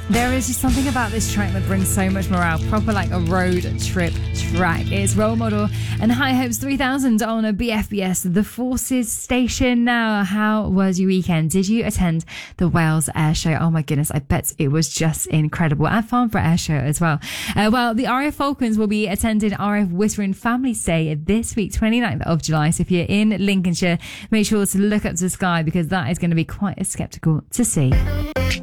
There is just something about this track that brings so much morale. Proper like a road trip track. It's Role Model and High Hopes 3000 on a BFBS, the Forces station. Now, how was your weekend? Did you attend the Wales Air Show? Oh my goodness, I bet it was just incredible. And Farnborough Air Show as well. Well, the RAF Falcons will be attending RAF Whistling Families Day this week, 29th of July. So if you're in Lincolnshire, make sure to look up to the sky because that is going to be quite a spectacle to see.